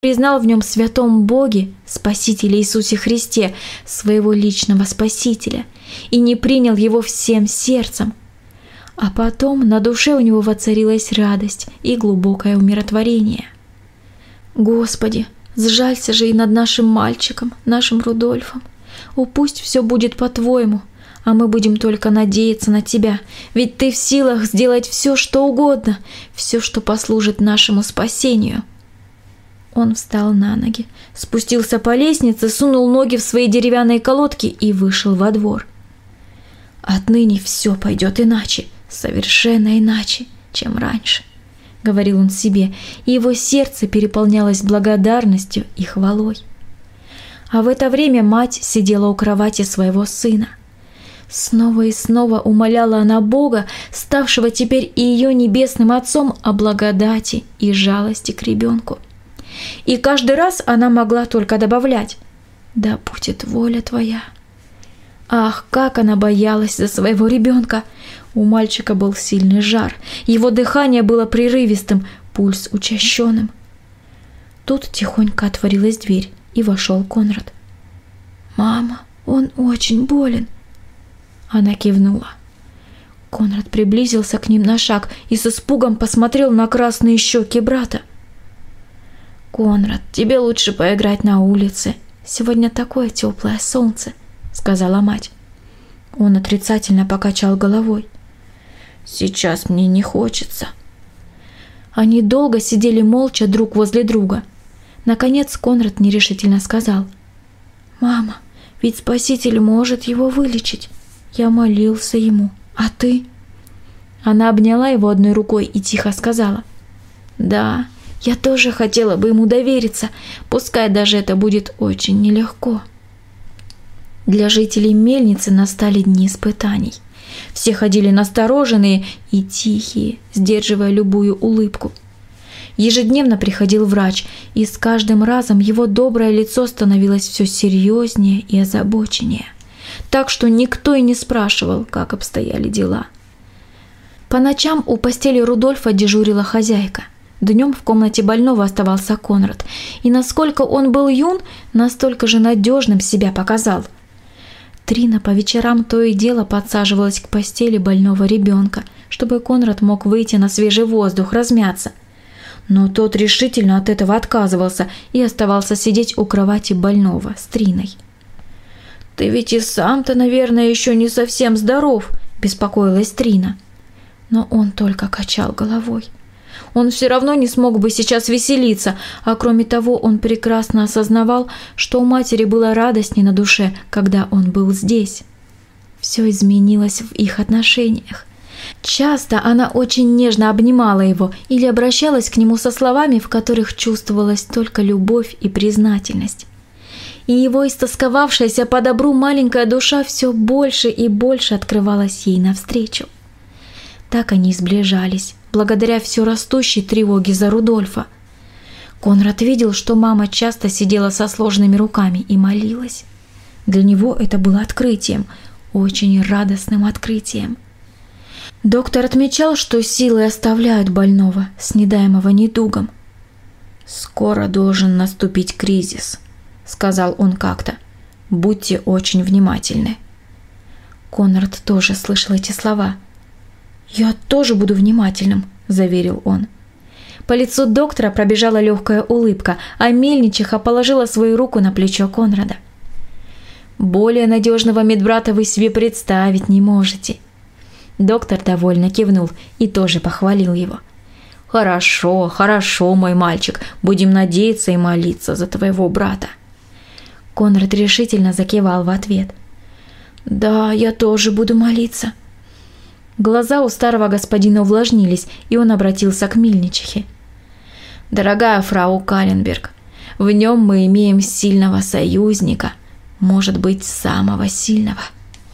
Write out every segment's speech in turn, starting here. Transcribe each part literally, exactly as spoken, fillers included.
признал в нем святом Боге, Спасителе Иисусе Христе, своего личного Спасителя, и не принял его всем сердцем. А потом на душе у него воцарилась радость и глубокое умиротворение. Господи, сжалься же и над нашим мальчиком, нашим Рудольфом. О, пусть все будет по-твоему, а мы будем только надеяться на Тебя, ведь Ты в силах сделать все, что угодно, все, что послужит нашему спасению. Он встал на ноги, спустился по лестнице, сунул ноги в свои деревянные колодки и вышел во двор. «Отныне все пойдет иначе, совершенно иначе, чем раньше», — говорил он себе, и его сердце переполнялось благодарностью и хвалой. А в это время мать сидела у кровати своего сына. Снова и снова умоляла она Бога, ставшего теперь и ее небесным Отцом, о благодати и жалости к ребенку. И каждый раз она могла только добавлять: «Да будет воля Твоя». Ах, как она боялась за своего ребенка! У мальчика был сильный жар, его дыхание было прерывистым, пульс учащенным. Тут тихонько отворилась дверь, и вошел Конрад. «Мама, он очень болен». Она кивнула. Конрад приблизился к ним на шаг и с испугом посмотрел на красные щеки брата. «Конрад, тебе лучше поиграть на улице. Сегодня такое теплое солнце», — сказала мать. Он отрицательно покачал головой. «Сейчас мне не хочется». Они долго сидели молча друг возле друга. Наконец Конрад нерешительно сказал: «Мама, ведь Спаситель может его вылечить. Я молился ему. А ты?» Она обняла его одной рукой и тихо сказала: «Да, я тоже хотела бы ему довериться, пускай даже это будет очень нелегко». Для жителей мельницы настали дни испытаний. Все ходили настороженные и тихие, сдерживая любую улыбку. Ежедневно приходил врач, и с каждым разом его доброе лицо становилось все серьезнее и озабоченнее, так что никто и не спрашивал, как обстояли дела. По ночам у постели Рудольфа дежурила хозяйка. Днем в комнате больного оставался Конрад, и насколько он был юн, настолько же надежным себя показал. Трина по вечерам то и дело подсаживалась к постели больного ребенка, чтобы Конрад мог выйти на свежий воздух, размяться. Но тот решительно от этого отказывался и оставался сидеть у кровати больного с Триной. «Ты ведь и сам-то, наверное, еще не совсем здоров», – беспокоилась Трина. Но он только качал головой. Он все равно не смог бы сейчас веселиться, а кроме того он прекрасно осознавал, что у матери было радостней на душе, когда он был здесь. Все изменилось в их отношениях. Часто она очень нежно обнимала его или обращалась к нему со словами, в которых чувствовалась только любовь и признательность. И его истосковавшаяся по добру маленькая душа все больше и больше открывалась ей навстречу. Так они сближались, благодаря все растущей тревоге за Рудольфа. Конрад видел, что мама часто сидела со сложенными руками и молилась. Для него это было открытием, очень радостным открытием. Доктор отмечал, что силы оставляют больного, снедаемого недугом. «Скоро должен наступить кризис», — сказал он как-то. «Будьте очень внимательны». Конрад тоже слышал эти слова. «Я тоже буду внимательным», — заверил он. По лицу доктора пробежала легкая улыбка, а мельничиха положила свою руку на плечо Конрада. «Более надежного медбрата вы себе представить не можете». Доктор довольно кивнул и тоже похвалил его. «Хорошо, хорошо, мой мальчик, будем надеяться и молиться за твоего брата». Конрад решительно закивал в ответ. «Да, я тоже буду молиться». Глаза у старого господина увлажнились, и он обратился к мельничихе. «Дорогая фрау Каленберг, в нем мы имеем сильного союзника, может быть, самого сильного».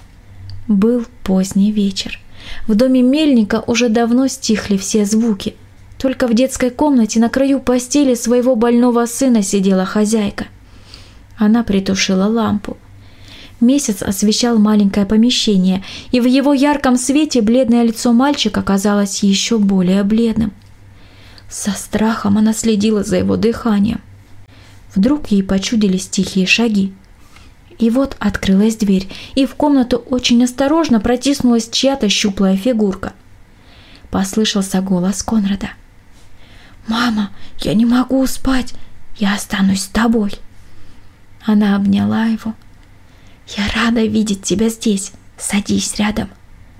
Был поздний вечер. В доме мельника уже давно стихли все звуки. Только в детской комнате на краю постели своего больного сына сидела хозяйка. Она притушила лампу. Месяц освещал маленькое помещение, и в его ярком свете бледное лицо мальчика казалось еще более бледным. Со страхом она следила за его дыханием. Вдруг ей почудились тихие шаги. И вот открылась дверь, и в комнату очень осторожно протиснулась чья-то щуплая фигурка. Послышался голос Конрада. «Мама, я не могу спать, я останусь с тобой». Она обняла его. «Я рада видеть тебя здесь, садись рядом».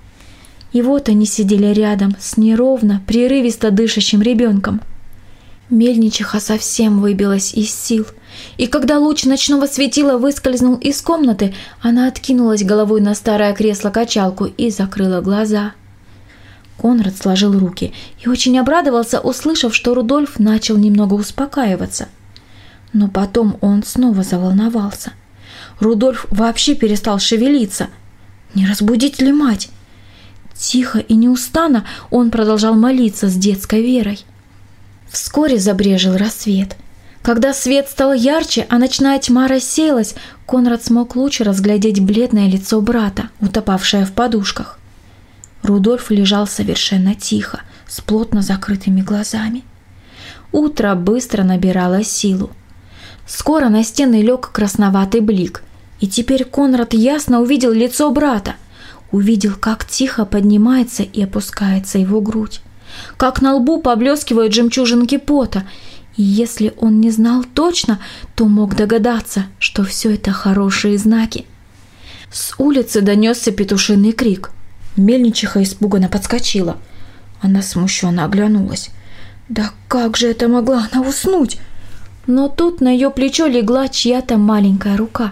И вот они сидели рядом с неровно, прерывисто дышащим ребенком. Мельничиха совсем выбилась из сил, и когда луч ночного светила выскользнул из комнаты, она откинулась головой на старое кресло-качалку и закрыла глаза. Конрад сложил руки и очень обрадовался, услышав, что Рудольф начал немного успокаиваться. Но потом он снова заволновался. Рудольф вообще перестал шевелиться. Не разбудить ли мать? Тихо и неустанно он продолжал молиться с детской верой. Вскоре забрезжил рассвет. Когда свет стал ярче, а ночная тьма рассеялась, Конрад смог лучше разглядеть бледное лицо брата, утопавшее в подушках. Рудольф лежал совершенно тихо, с плотно закрытыми глазами. Утро быстро набирало силу. Скоро на стены лег красноватый блик, и теперь Конрад ясно увидел лицо брата, увидел, как тихо поднимается и опускается его грудь, как на лбу поблескивают жемчужинки пота, и если он не знал точно, то мог догадаться, что все это хорошие знаки. С улицы донесся петушиный крик. Мельничиха испуганно подскочила. Она смущенно оглянулась. Да как же это могла она уснуть? Но тут на ее плечо легла чья-то маленькая рука.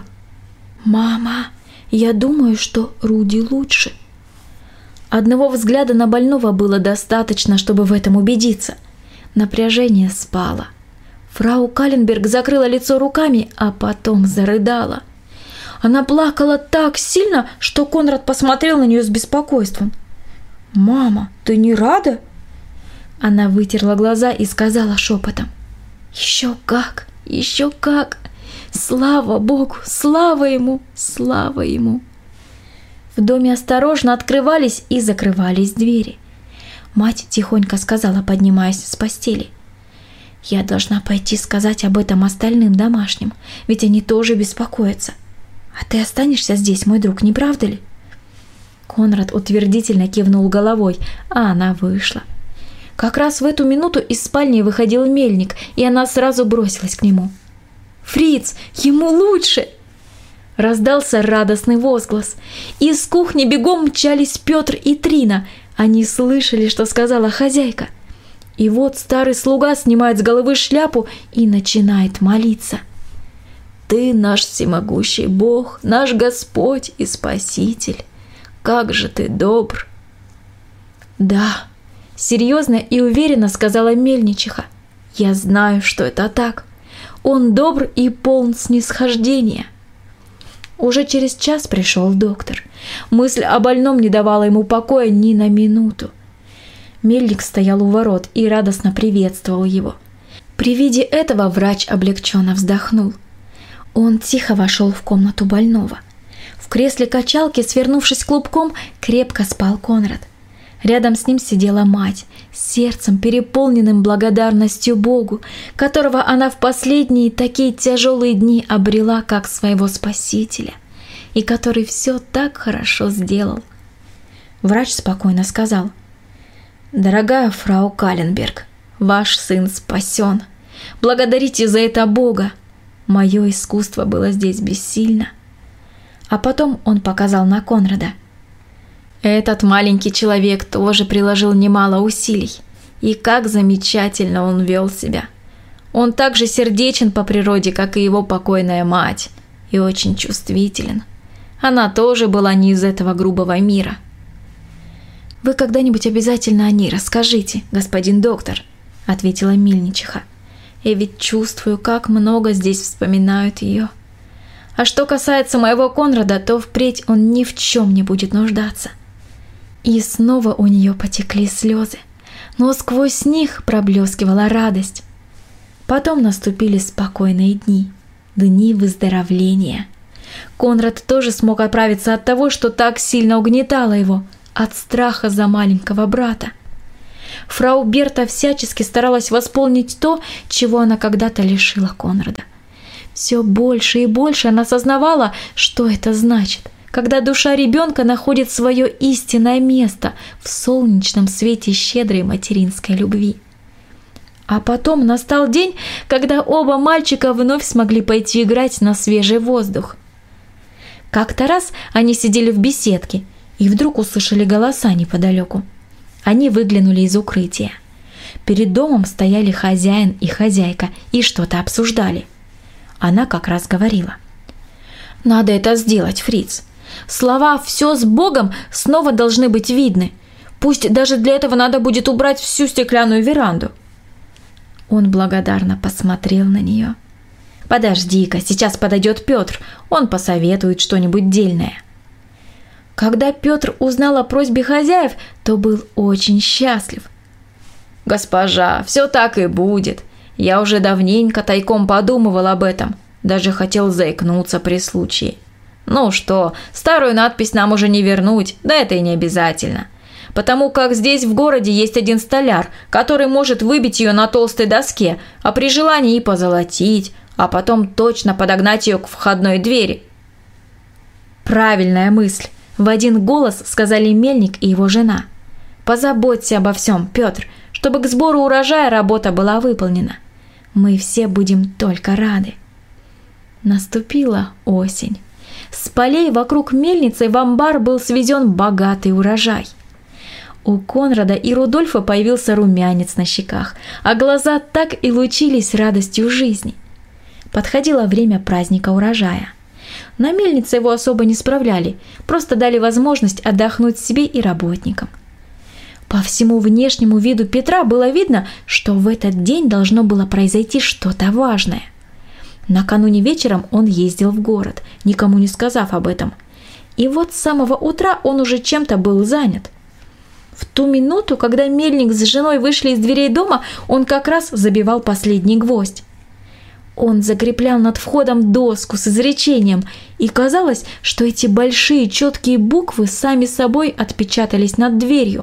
«Мама, я думаю, что Руди лучше». Одного взгляда на больного было достаточно, чтобы в этом убедиться. Напряжение спало. Фрау Каленберг закрыла лицо руками, а потом зарыдала. Она плакала так сильно, что Конрад посмотрел на нее с беспокойством. «Мама, ты не рада?» Она вытерла глаза и сказала шепотом. «Еще как, еще как! Слава Богу, слава Ему, слава Ему!» В доме осторожно открывались и закрывались двери. Мать тихонько сказала, поднимаясь с постели. «Я должна пойти сказать об этом остальным домашним, ведь они тоже беспокоятся. А ты останешься здесь, мой друг, не правда ли?» Конрад утвердительно кивнул головой, а она вышла. Как раз в эту минуту из спальни выходил Мельник, и она сразу бросилась к нему. «Фриц, ему лучше!» Раздался радостный возглас. Из кухни бегом мчались Петр и Трина. Они слышали, что сказала хозяйка. И вот старый слуга снимает с головы шляпу и начинает молиться. «Ты наш всемогущий Бог, наш Господь и Спаситель. Как же ты добр!» «Да», — серьезно и уверенно сказала Мельничиха. «Я знаю, что это так. Он добр и полн снисхождения». Уже через час пришел доктор. Мысль о больном не давала ему покоя ни на минуту. Мельник стоял у ворот и радостно приветствовал его. При виде этого врач облегченно вздохнул. Он тихо вошел в комнату больного. В кресле качалки, свернувшись клубком, крепко спал Конрад. Рядом с ним сидела мать, с сердцем, переполненным благодарностью Богу, которого она в последние такие тяжелые дни обрела как своего Спасителя, и который все так хорошо сделал. Врач спокойно сказал: «Дорогая фрау Каленберг, ваш сын спасен. Благодарите за это Бога. Мое искусство было здесь бессильно». А потом он показал на Конрада. Этот маленький человек тоже приложил немало усилий. И как замечательно он вел себя. Он так же сердечен по природе, как и его покойная мать, и очень чувствителен. Она тоже была не из этого грубого мира. «Вы когда-нибудь обязательно о ней расскажите, господин доктор», — ответила Мельничиха. «Я ведь чувствую, как много здесь вспоминают ее. А что касается моего Конрада, то впредь он ни в чем не будет нуждаться». И снова у нее потекли слезы, но сквозь них проблескивала радость. Потом наступили спокойные дни, дни выздоровления. Конрад тоже смог оправиться от того, что так сильно угнетало его, от страха за маленького брата. Фрау Берта всячески старалась восполнить то, чего она когда-то лишила Конрада. Все больше и больше она осознавала, что это значит, когда душа ребенка находит свое истинное место в солнечном свете щедрой материнской любви. А потом настал день, когда оба мальчика вновь смогли пойти играть на свежий воздух. Как-то раз они сидели в беседке и вдруг услышали голоса неподалеку. Они выглянули из укрытия. Перед домом стояли хозяин и хозяйка и что-то обсуждали. Она как раз говорила: «Надо это сделать, Фриц. Слова «все с Богом» снова должны быть видны. Пусть даже для этого надо будет убрать всю стеклянную веранду». Он благодарно посмотрел на нее. «Подожди-ка, сейчас подойдет Петр, он посоветует что-нибудь дельное». Когда Петр узнал о просьбе хозяев, то был очень счастлив. «Госпожа, все так и будет. Я уже давненько тайком подумывал об этом, даже хотел заикнуться при случае. Ну что, старую надпись нам уже не вернуть, да это и не обязательно. Потому как здесь в городе есть один столяр, который может выбить ее на толстой доске, а при желании и позолотить, а потом точно подогнать ее к входной двери». «Правильная мысль», – в один голос сказали Мельник и его жена. «Позаботься обо всем, Петр, чтобы к сбору урожая работа была выполнена. Мы все будем только рады». Наступила осень. С полей вокруг мельницы в амбар был свезен богатый урожай. У Конрада и Рудольфа появился румянец на щеках, а глаза так и лучились радостью жизни. Подходило время праздника урожая. На мельнице его особо не справляли, просто дали возможность отдохнуть себе и работникам. По всему внешнему виду Петра было видно, что в этот день должно было произойти что-то важное. Накануне вечером он ездил в город, никому не сказав об этом. И вот с самого утра он уже чем-то был занят. В ту минуту, когда Мельник с женой вышли из дверей дома, он как раз забивал последний гвоздь. Он закреплял над входом доску с изречением, и казалось, что эти большие четкие буквы сами собой отпечатались над дверью.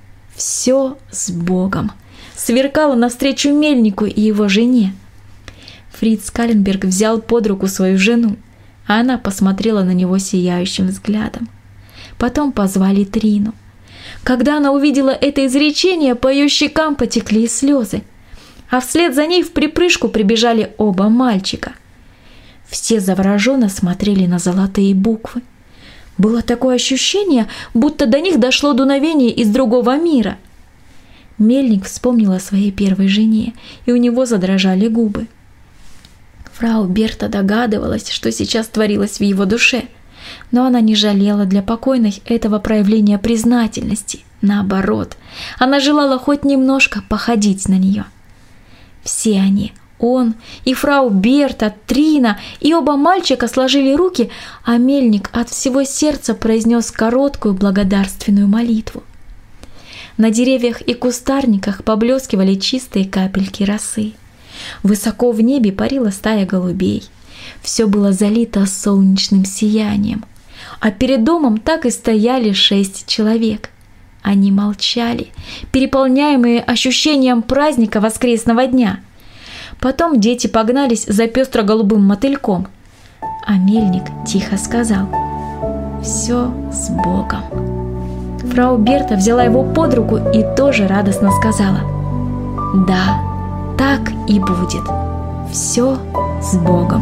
«Все с Богом» сверкало навстречу Мельнику и его жене. Фриц Калленберг взял под руку свою жену, а она посмотрела на него сияющим взглядом. Потом позвали Трину. Когда она увидела это изречение, по ее щекам потекли слезы, а вслед за ней вприпрыжку прибежали оба мальчика. Все завороженно смотрели на золотые буквы. Было такое ощущение, будто до них дошло дуновение из другого мира. Мельник вспомнил о своей первой жене, и у него задрожали губы. Фрау Берта догадывалась, что сейчас творилось в его душе, но она не жалела для покойной этого проявления признательности. Наоборот, она желала хоть немножко походить на нее. Все они, он и фрау Берта, Трина и оба мальчика сложили руки, а Мельник от всего сердца произнес короткую благодарственную молитву. На деревьях и кустарниках поблескивали чистые капельки росы. Высоко в небе парила стая голубей. Все было залито солнечным сиянием. А перед домом так и стояли шесть человек. Они молчали, переполняемые ощущением праздника воскресного дня. Потом дети погнались за пестро-голубым мотыльком. А Мельник тихо сказал: «Все с Богом». Фрау Берта взяла его под руку и тоже радостно сказала: «Да, так и будет. Все с Богом».